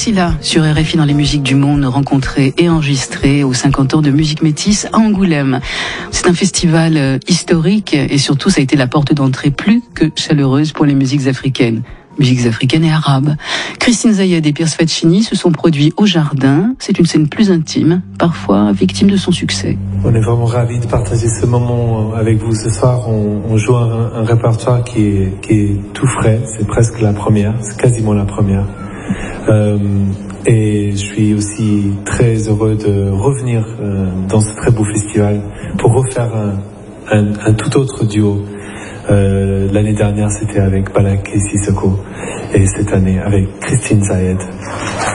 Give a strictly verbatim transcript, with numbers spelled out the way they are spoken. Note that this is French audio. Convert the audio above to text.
Priscilla sur R F I dans les musiques du monde, rencontrée et enregistrée aux cinquante ans de musique métisse à Angoulême. C'est un festival euh, historique et surtout ça a été la porte d'entrée plus que chaleureuse pour les musiques africaines. Musiques africaines et arabes. Christine Zayed et Pierce Faccini se sont produits au jardin. C'est une scène plus intime, parfois victime de son succès. On est vraiment ravis de partager ce moment avec vous ce soir. On, on joue un, un répertoire qui est, qui est tout frais. C'est presque la première, c'est quasiment la première. Euh, et je suis aussi très heureux de revenir euh, dans ce très beau festival pour refaire un, un, un tout autre duo. Euh, l'année dernière c'était avec Balak et Sissoko et cette année avec Christine Zayed.